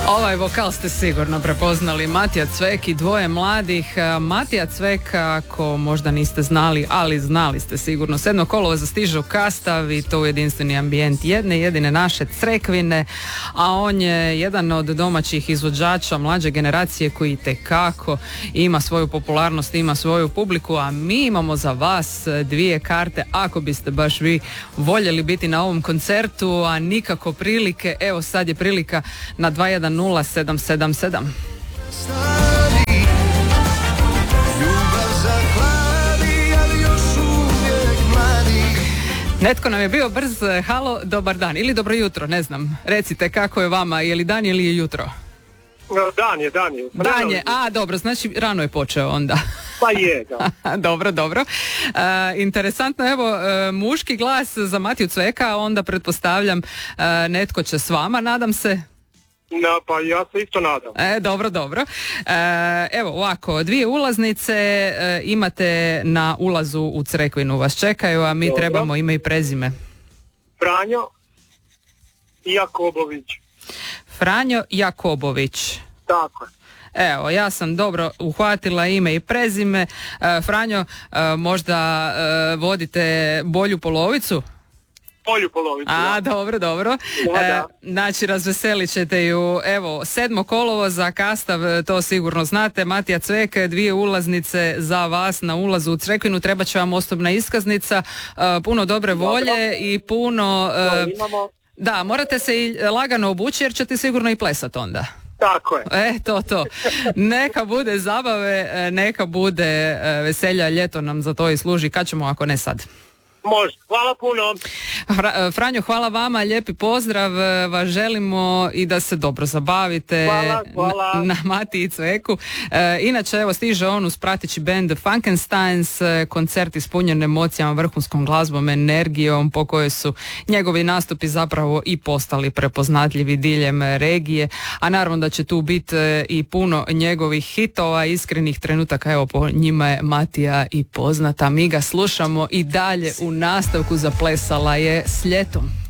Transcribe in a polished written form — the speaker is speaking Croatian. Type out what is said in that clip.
Ovaj vokal ste sigurno prepoznali, Matija Cvek i dvoje mladih. Matija Cvek, ako možda niste znali, ali znali ste sigurno, 7. kolovoza stiže u Kastav i to u jedinstveni ambijent jedine naše Crekvine, a on je jedan od domaćih izvođača mlađe generacije koji itekako ima svoju popularnost, ima svoju publiku, a mi imamo za vas 2 karte ako biste baš vi voljeli biti na ovom koncertu, a nikako prilike. Evo sad je prilika na 210777. Netko nam je bio brz. Halo, dobar dan ili dobro jutro, ne znam. Recite kako je vama, je li dan ili je jutro? Dan je, a dobro, znači rano je počeo onda. Pa je, da. Dobro. Interesantno, evo, muški glas za Matiju Cveka, onda pretpostavljam netko će s vama, nadam se. No, pa ja se isto nadam. Dobro. Evo ovako, 2 ulaznice imate na ulazu u Crekvinu, vas čekaju, a mi dobro. Trebamo ime i prezime. Franjo Jakobović. Franjo Jakobović. Tako je. Evo, ja sam dobro uhvatila ime i prezime. Franjo, možda vodite bolju polovicu? Bolju polovicu. A, dobro. Da. Znači, razveselit ćete ju. Evo, 7. kolovoza Kastav, to sigurno znate. Matija Cvek, 2 ulaznice za vas na ulazu u Crekvinu. Treba će vam osobna iskaznica, puno dobre volje i puno... Da, morate se i lagano obući jer ćete sigurno i plesat onda. Tako je. To. Neka bude zabave, neka bude veselja, ljeto nam za to i služi. Kad ćemo ako ne sad? Može, hvala puno. Franjo, hvala vama, lijepi pozdrav, vas želimo i da se dobro zabavite. Hvala. Na Matiji Cveku. Inače, evo, stiže on uz prateći band Funkensteins, koncert ispunjen emocijama, vrhunskom glazbom, energijom, po kojoj su njegovi nastupi zapravo i postali prepoznatljivi diljem regije, a naravno da će tu biti i puno njegovih hitova, iskrenih trenutaka, evo, po njima je Matija i poznata. Mi ga slušamo i dalje u nastavku, zaplesala je s ljetom.